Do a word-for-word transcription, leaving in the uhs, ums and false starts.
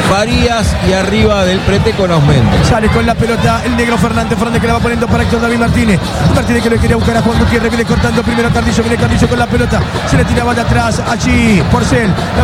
Farías y arriba del Prete con Ausmente. Sale con la pelota el negro Fernández. Fernández que la va poniendo para Héctor David Martínez. Martínez que lo quería buscar a Juan Gutiérrez. Viene cortando primero Carrillo. Viene Carrillo con la pelota. Se le tiraba de atrás. Allí Porcel.